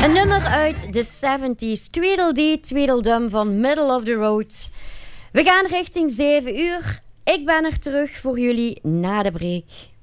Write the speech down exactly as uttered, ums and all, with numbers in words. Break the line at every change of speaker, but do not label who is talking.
Een nummer uit de zeventig, Tweedledee Tweedledum van Middle of the Road. We gaan richting zeven uur. Ik ben er terug voor jullie na de break.